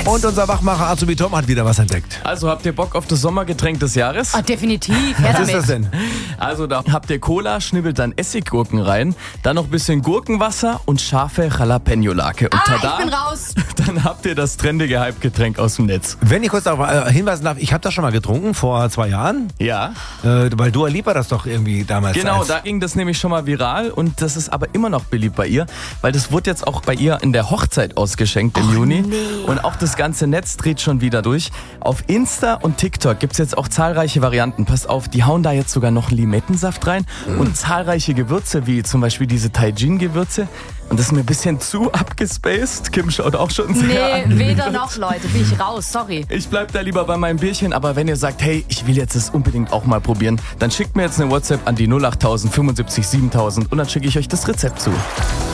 Und unser Wachmacher Azubi Tom hat wieder was entdeckt. Also habt ihr Bock auf das Sommergetränk des Jahres? Definitiv. Was ist das denn? Also da habt ihr Cola, schnibbelt dann Essiggurken rein, dann noch ein bisschen Gurkenwasser und scharfe Jalapeno-Lake. Und tada, ich bin raus. dann habt ihr das trendige Hype-Getränk aus dem Netz. Wenn ich kurz darauf hinweisen darf, ich habe das schon mal getrunken, vor 2 Jahren. Ja, Weil Dua Lipa das doch irgendwie damals... genau, als- da ging das nämlich schon mal viral und das ist aber immer noch beliebt bei ihr, weil das wurde jetzt auch bei ihr in der Hochzeit ausgeschenkt im Juni. Und auch das ganze Netz dreht schon wieder durch. Auf Insta und TikTok gibt's jetzt auch zahlreiche Varianten. Passt auf, die hauen da jetzt sogar noch Limettensaft rein und zahlreiche Gewürze, wie zum Beispiel diese Taijin-Gewürze. Und das ist mir ein bisschen zu abgespaced. Kim schaut auch schon sehr an. Weder noch, Leute. Bin ich raus, sorry. Ich bleib da lieber bei meinem Bierchen, aber wenn ihr sagt, hey, ich will jetzt das unbedingt auch mal probieren, dann schickt mir jetzt eine WhatsApp an die 08000 75 7000 und dann schicke ich euch das Rezept zu.